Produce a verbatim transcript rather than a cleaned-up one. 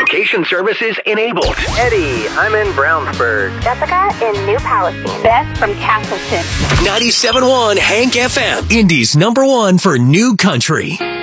Location services enabled. Eddie, I'm in Brownsburg. Jessica in New Palestine. Beth from Castleton. ninety-seven point one Hank F M. Indy's number one for new country.